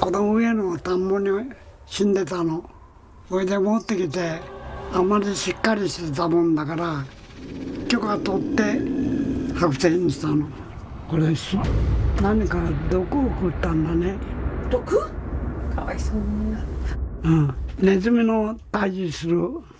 この上の田んぼに死んでたの。それで持ってきて、あまりしっかりしてたもんだから許可取って剥製にしたの。これ何か毒を食ったんだね。 毒？かわいそうに。 ネズミの退治する